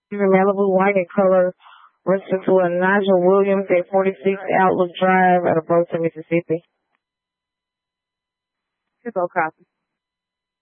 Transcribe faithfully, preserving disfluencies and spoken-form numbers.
Malibu white in color, registered to a Nigel Williams at forty-six Outlook Drive at Avoca, Mississippi. Hippo copy.